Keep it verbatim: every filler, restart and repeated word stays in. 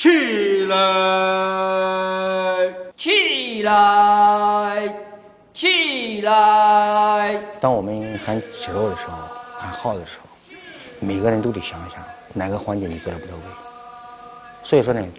起来， 起来，起来！ 当我们喊走的时候，喊好的时候，每个人都得想一想哪个环节你做的不到位。所以说呢，